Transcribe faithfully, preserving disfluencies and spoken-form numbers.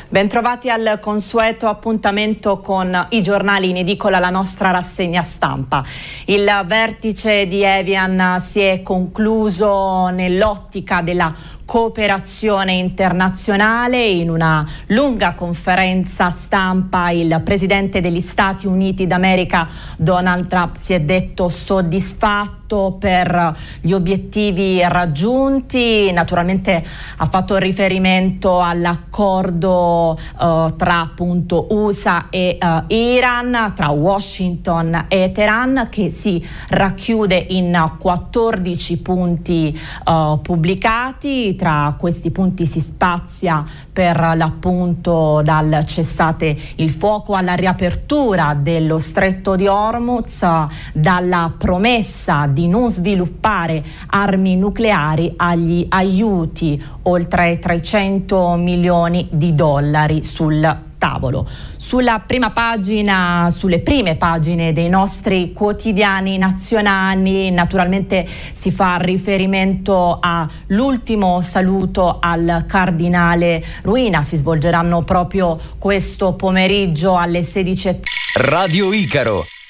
Bentrovati al consueto appuntamento con i giornali in edicola, la nostra rassegna stampa. Il vertice di Evian si è concluso nell'ottica della cooperazione internazionale. In una lunga conferenza stampa il presidente degli Stati Uniti d'America Donald Trump si è detto soddisfatto per gli obiettivi raggiunti. Naturalmente ha fatto riferimento all'accordo uh, tra appunto U S A e uh, Iran, tra Washington e Teheran, che si racchiude in quattordici punti uh, pubblicati. Tra questi punti si spazia per l'appunto dal cessate il fuoco alla riapertura dello stretto di Hormuz, dalla promessa di non sviluppare armi nucleari agli aiuti oltre trecento milioni di dollari sul tavolo. Sulla prima pagina, sulle prime pagine dei nostri quotidiani nazionali, naturalmente si fa riferimento all'ultimo saluto al cardinale Ruina. Si svolgeranno proprio questo pomeriggio alle sedici. Radio Icaro.